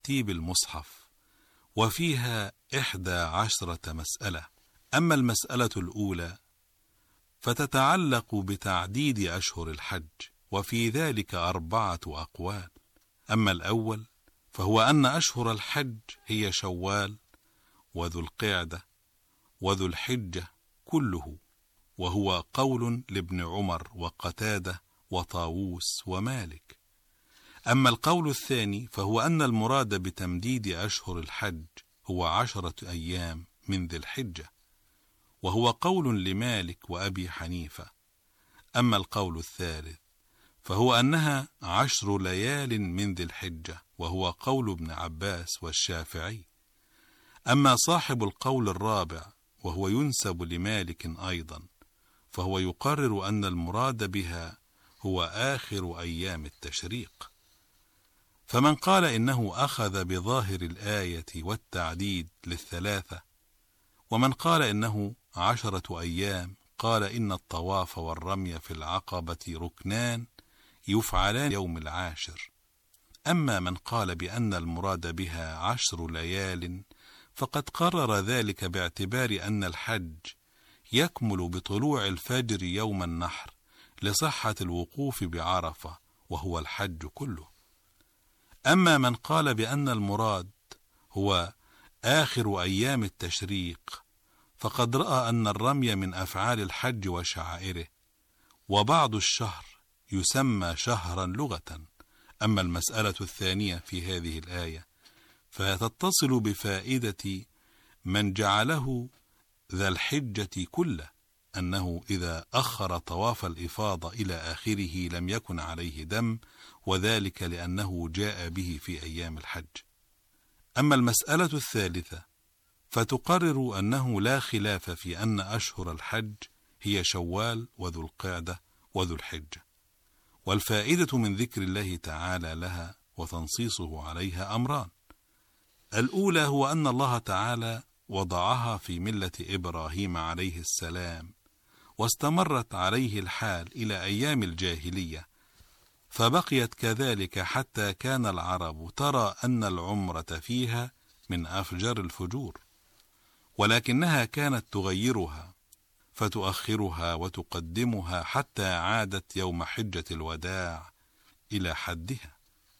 ترتيب المصحف، وفيها 11 مسألة. أما المسألة الأولى فتتعلق بتعديد أشهر الحج، وفي ذلك 4 أقوال. أما الأول فهو أن أشهر الحج هي شوال وذو القعدة وذو الحجة كله، وهو قول لابن عمر وقتادة وطاووس ومالك. أما القول الثاني فهو أن المراد بتمديد أشهر الحج هو 10 أيام من ذي الحجة، وهو قول لمالك وأبي حنيفة. أما القول الثالث فهو أنها 10 ليال من ذي الحجة، وهو قول ابن عباس والشافعي. أما صاحب القول الرابع وهو ينسب لمالك أيضا، فهو يقرر أن المراد بها هو آخر أيام التشريق. فمن قال إنه أخذ بظاهر الآية والتعديد لل3، ومن قال إنه 10 أيام قال إن الطواف والرمي في العقبة ركنان يفعلان يوم العاشر. أما من قال بأن المراد بها 10 ليال فقد قرر ذلك باعتبار أن الحج يكمل بطلوع الفجر يوم النحر لصحة الوقوف بعرفة، وهو الحج كله. أما من قال بأن المراد هو آخر أيام التشريق فقد رأى أن الرمي من أفعال الحج وشعائره، وبعض الشهر يسمى شهرا لغة. أما المسألة الثانية في هذه الآية فتتصل بفائدة من جعله ذا الحجة كله، أنه إذا أخر طواف الإفاضة إلى آخره لم يكن عليه دم، وذلك لأنه جاء به في أيام الحج. أما المسألة الثالثة فتقرر أنه لا خلاف في أن أشهر الحج هي شوال وذو القعدة وذو الحجة، والفائدة من ذكر الله تعالى لها وتنصيصه عليها أمران. الأولى هو أن الله تعالى وضعها في ملة إبراهيم عليه السلام، واستمرت عليه الحال إلى أيام الجاهلية، فبقيت كذلك حتى كان العرب ترى أن العمرة فيها من أفجر الفجور، ولكنها كانت تغيرها فتؤخرها وتقدمها حتى عادت يوم حجة الوداع إلى حدها.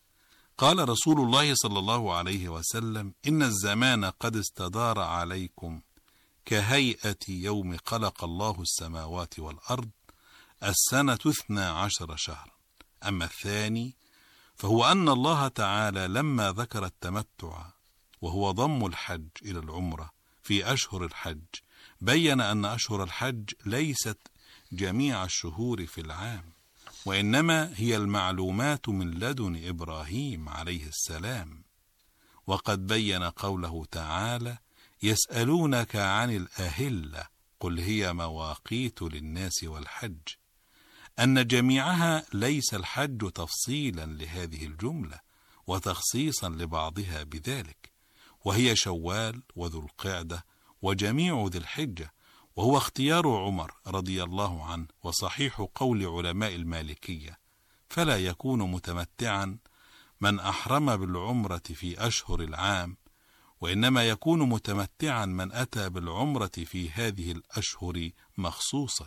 قال رسول الله صلى الله عليه وسلم: إن الزمان قد استدار عليكم كهيئة يوم خلق الله السماوات والأرض، السنة 12 شهرا. أما الثاني فهو أن الله تعالى لما ذكر التمتع وهو ضم الحج إلى العمرة في أشهر الحج بين أن أشهر الحج ليست جميع الشهور في العام، وإنما هي المعلومات من لدن إبراهيم عليه السلام. وقد بين قوله تعالى: يسألونك عن الأهلة قل هي مواقيت للناس والحج، أن جميعها ليس الحج تفصيلا لهذه الجملة وتخصيصا لبعضها بذلك، وهي شوال وذو القعدة وجميع ذي الحجة، وهو اختيار عمر رضي الله عنه وصحيح قول علماء المالكية. فلا يكون متمتعا من أحرم بالعمرة في أشهر العام، وإنما يكون متمتعا من أتى بالعمرة في هذه الأشهر مخصوصة.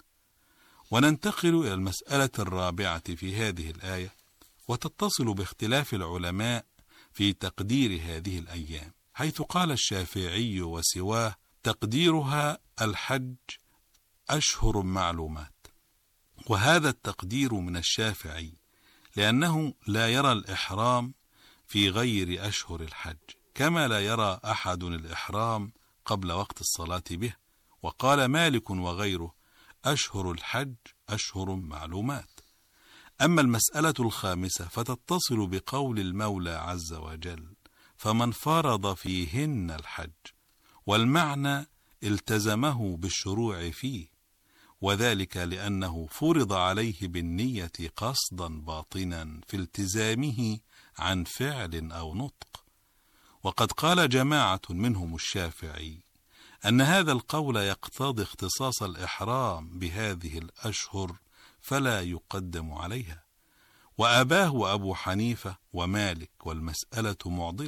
وننتقل إلى المسألة الرابعة في هذه الآية، وتتصل باختلاف العلماء في تقدير هذه الأيام، حيث قال الشافعي وسواه تقديرها الحج أشهر معلومات. وهذا التقدير من الشافعي لأنه لا يرى الإحرام في غير أشهر الحج، كما لا يرى أحد الإحرام قبل وقت الصلاة به. وقال مالك وغيره: أشهر الحج أشهر معلومات. أما المسألة الخامسة فتتصل بقول المولى عز وجل: فمن فرض فيهن الحج، والمعنى التزمه بالشروع فيه، وذلك لأنه فرض عليه بالنية قصدا باطنا في التزامه عن فعل أو نطق. وقد قال جماعة منهم الشافعي أن هذا القول يقتضي اختصاص الإحرام بهذه الأشهر فلا يقدم عليها، وأباه أبو حنيفة ومالك، والمسألة معضلة.